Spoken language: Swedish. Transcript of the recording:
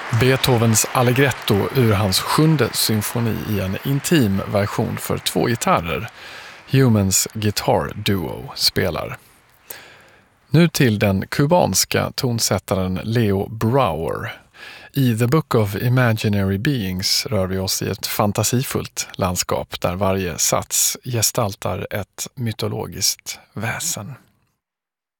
Beethovens Allegretto ur hans 7:e symfoni i en intim version för 2 gitarrer. Humans Guitar Duo spelar. Nu till den kubanska tonsättaren Leo Brouwer. I The Book of Imaginary Beings rör vi oss i ett fantasifullt landskap där varje sats gestaltar ett mytologiskt väsen.